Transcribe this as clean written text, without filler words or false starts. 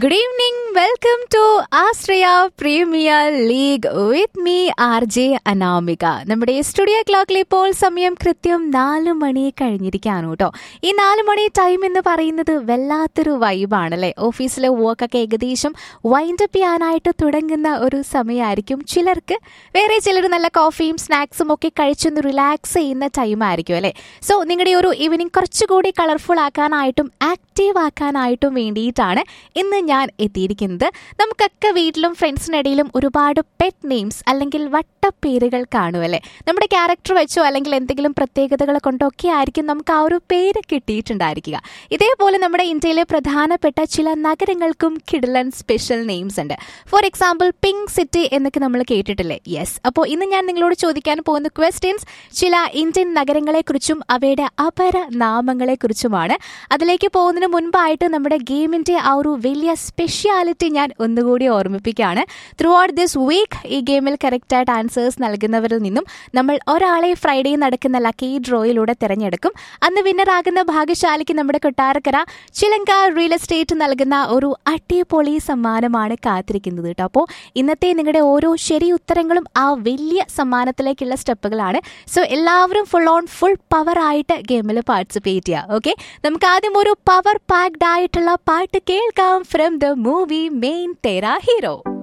Good evening. Welcome to Australia Premier League with me, RJ Anamika. നമ്മുടെ studio ക്ലോക്കിൽ ഇപ്പോൾ സമയം കൃത്യം 4 മണി കഴിഞ്ഞിരിക്കുകയാണ് കേട്ടോ. ഈ 4 മണി ടൈം എന്ന് പറയുന്നത് വല്ലാത്തൊരു വൈബാണല്ലേ. ഓഫീസിലെ വർക്കൊക്കെ ഏകദേശം വൈൻഡ് അപ്പ് ചെയ്യാനായിട്ട് തുടങ്ങുന്ന ഒരു സമയമായിരിക്കും ചിലർക്ക്. വേറെ ചിലർ നല്ല കോഫിയും സ്നാക്സും ഒക്കെ കഴിച്ചൊന്ന് റിലാക്സ് ചെയ്യുന്ന ടൈമായിരിക്കും അല്ലേ. സോ നിങ്ങളുടെ ഒരു ഈവനിങ് കുറച്ചുകൂടി കളർഫുൾ ആക്കാനായിട്ടും ആക്റ്റീവ് ആക്കാനായിട്ടും വേണ്ടിയിട്ടാണ് ഇന്ന് ഞാൻ എത്തിയിരിക്കുന്നത്. നമുക്കൊക്കെ വീട്ടിലും ഫ്രണ്ട്സിനിടയിലും ഒരുപാട് പെറ്റ് നെയിംസ് അല്ലെങ്കിൽ വട്ടപ്പേരുകൾ കാണുമല്ലേ. നമ്മുടെ ക്യാരക്ടർ വെച്ചോ അല്ലെങ്കിൽ എന്തെങ്കിലും പ്രത്യേകതകൾ കൊണ്ടോ ഒക്കെ ആയിരിക്കും നമുക്ക് ആ ഒരു പേര് കിട്ടിയിട്ടുണ്ടായിരിക്കുക. ഇതേപോലെ നമ്മുടെ ഇന്ത്യയിലെ പ്രധാനപ്പെട്ട ചില നഗരങ്ങൾക്കും കിടിലൻ സ്പെഷ്യൽ നെയിംസ് ഉണ്ട്. ഫോർ എക്സാമ്പിൾ പിങ്ക് സിറ്റി എന്നൊക്കെ നമ്മൾ കേട്ടിട്ടില്ലേ. യെസ്, അപ്പോൾ ഇന്ന് ഞാൻ നിങ്ങളോട് ചോദിക്കാൻ പോകുന്ന ക്വസ്റ്റ്യൻസ് ചില ഇന്ത്യൻ നഗരങ്ങളെക്കുറിച്ചും അവയുടെ അപരനാമങ്ങളെക്കുറിച്ചുമാണ്. അതിലേക്ക് പോകുന്നതിന് മുൻപായിട്ട് നമ്മുടെ ഗെയിമിന്റെ ആ ഒരു വലിയ സ്പെഷ്യാലിറ്റി ഞാൻ ഒന്നുകൂടി ഓർമ്മിപ്പിക്കുകയാണ്. ത്രൂ ഔട്ട് ദിസ് വീക്ക് ഈ ഗെയിമിൽ കറക്റ്റായിട്ട് ആൻസേഴ്സ് നൽകുന്നവരിൽ നിന്നും നമ്മൾ ഒരാളെ ഫ്രൈഡേ നടക്കുന്ന ലക്കി ഡ്രോയിലൂടെ തിരഞ്ഞെടുക്കും. അന്ന് വിന്നറാകുന്ന ഭാഗ്യശാലിക്ക് നമ്മുടെ കൊട്ടാരക്കര ചിലങ്ക റിയൽ എസ്റ്റേറ്റ് നൽകുന്ന ഒരു അടിപൊളി സമ്മാനമാണ് കാത്തിരിക്കുന്നത് കേട്ടോ. അപ്പോൾ ഇന്നത്തെ നിങ്ങളുടെ ഓരോ ശരി ഉത്തരങ്ങളും ആ വലിയ സമ്മാനത്തിലേക്കുള്ള സ്റ്റെപ്പുകളാണ്. സോ എല്ലാവരും ഫുൾ പവർ ആയിട്ട് ഗെയിമിൽ പാർട്ടിസിപ്പേറ്റ് ചെയ്യുക. ഓക്കെ, നമുക്ക് ആദ്യം ഒരു പവർ പാക്ഡ് ആയിട്ടുള്ള പാട്ട് കേൾക്കാം from the movie main Thera hero.